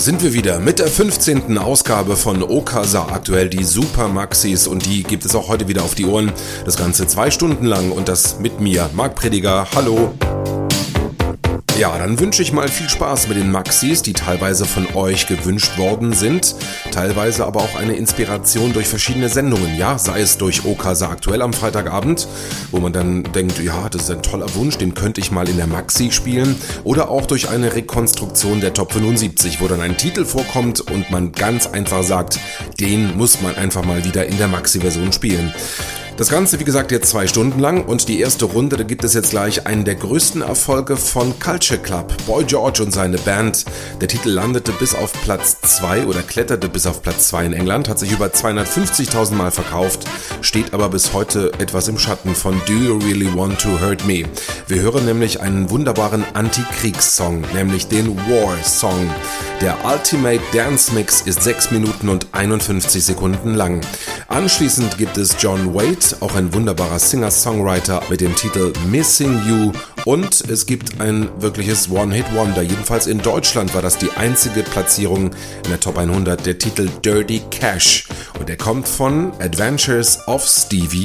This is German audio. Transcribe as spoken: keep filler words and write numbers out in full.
sind wir wieder mit der fünfzehnten Ausgabe von Okasa, aktuell die Super Maxis, und die gibt es auch heute wieder auf die Ohren. Das Ganze zwei Stunden lang und das mit mir, Marc Prediger. Hallo! Ja, dann wünsche ich mal viel Spaß mit den Maxis, die teilweise von euch gewünscht worden sind, teilweise aber auch eine Inspiration durch verschiedene Sendungen, ja, sei es durch Okasa aktuell am Freitagabend, wo man dann denkt, ja, das ist ein toller Wunsch, den könnte ich mal in der Maxi spielen, oder auch durch eine Rekonstruktion der Top fünfundsiebzig, wo dann ein Titel vorkommt und man ganz einfach sagt, den muss man einfach mal wieder in der Maxi-Version spielen. Das Ganze, wie gesagt, jetzt zwei Stunden lang, und die erste Runde, da gibt es jetzt gleich einen der größten Erfolge von Culture Club, Boy George und seine Band. Der Titel landete bis auf Platz zwei oder kletterte bis auf Platz zwei in England, hat sich über zweihundertfünfzigtausend Mal verkauft, steht aber bis heute etwas im Schatten von Do You Really Want to Hurt Me? Wir hören nämlich einen wunderbaren Anti-Kriegssong, nämlich den War Song. Der Ultimate Dance Mix ist sechs Minuten und einundfünfzig Sekunden lang. Anschließend gibt es John Waite, auch ein wunderbarer Singer-Songwriter, mit dem Titel Missing You, und es gibt ein wirkliches One-Hit-Wonder. Jedenfalls in Deutschland war das die einzige Platzierung in der Top hundert, der Titel Dirty Cash, und der kommt von Adventures of Stevie